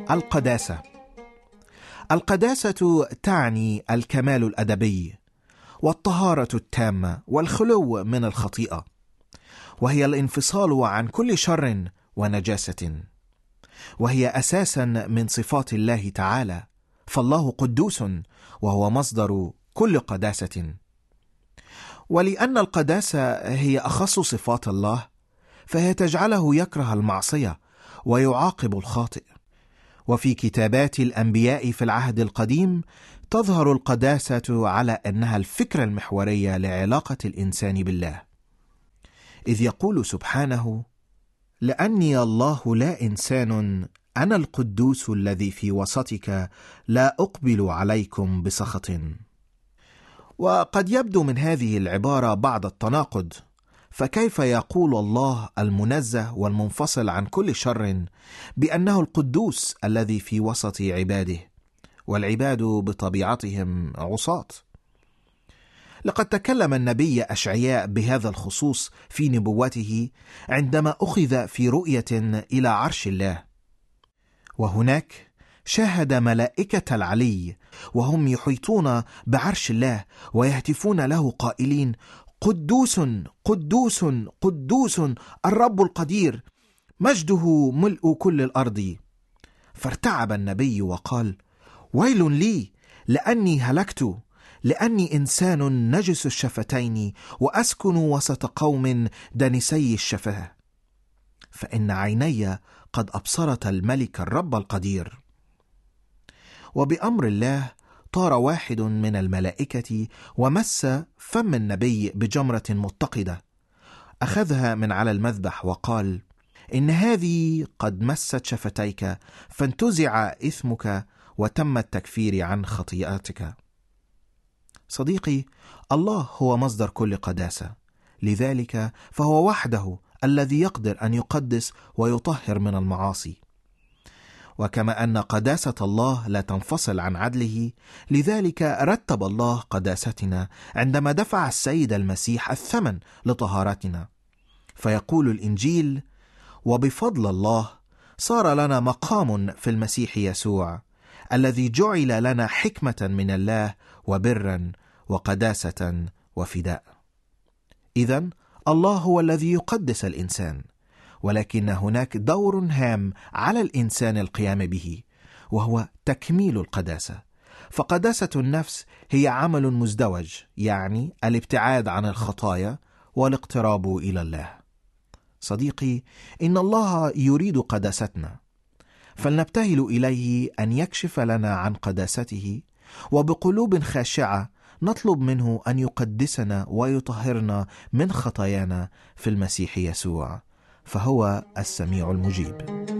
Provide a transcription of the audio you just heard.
القداسة. القداسة تعني الكمال الأدبي والطهارة التامة والخلو من الخطيئة، وهي الانفصال عن كل شر ونجاسة، وهي أساسا من صفات الله تعالى، فالله قدوس وهو مصدر كل قداسة. ولأن القداسة هي أخص صفات الله، فهي تجعله يكره المعصية ويعاقب الخاطئ. وفي كتابات الأنبياء في العهد القديم تظهر القداسة على أنها الفكرة المحورية لعلاقة الإنسان بالله، إذ يقول سبحانه: لأني الله لا إنسان، أنا القدوس الذي في وسطك، لا أقبل عليكم بسخط. وقد يبدو من هذه العبارة بعض التناقض، فكيف يقول الله المنزه والمنفصل عن كل شر بأنه القدوس الذي في وسط عباده، والعباد بطبيعتهم عصاة؟ لقد تكلم النبي أشعياء بهذا الخصوص في نبوته عندما أخذ في رؤية إلى عرش الله، وهناك شاهد ملائكة العلي وهم يحيطون بعرش الله ويهتفون له قائلين: قدوس قدوس قدوس الرب القدير، مجده ملء كل الأرض. فارتعب النبي وقال: ويل لي، لأني هلكت، لأني إنسان نجس الشفتين وأسكن وسط قوم دنسي الشفاه، فإن عيني قد أبصرت الملك الرب القدير. وبأمر الله طار واحد من الملائكة ومس فم النبي بجمرة متقدة، أخذها من على المذبح وقال: إن هذه قد مست شفتيك، فانتزع إثمك وتم التكفير عن خطيئاتك. صديقي، الله هو مصدر كل قداسة، لذلك فهو وحده الذي يقدر أن يقدس ويطهر من المعاصي. وكما أن قداسة الله لا تنفصل عن عدله، لذلك رتب الله قداستنا عندما دفع السيد المسيح الثمن لطهارتنا. فيقول الإنجيل: وبفضل الله صار لنا مقام في المسيح يسوع، الذي جعل لنا حكمة من الله وبرا وقداسة وفداء. إذن الله هو الذي يقدس الإنسان، ولكن هناك دور هام على الإنسان القيام به، وهو تكميل القداسة. فقداسة النفس هي عمل مزدوج، يعني الابتعاد عن الخطايا والاقتراب إلى الله. صديقي، إن الله يريد قداستنا، فلنبتهل إليه أن يكشف لنا عن قداسته، وبقلوب خاشعة نطلب منه أن يقدسنا ويطهرنا من خطايانا في المسيح يسوع، فهو السميع المجيب.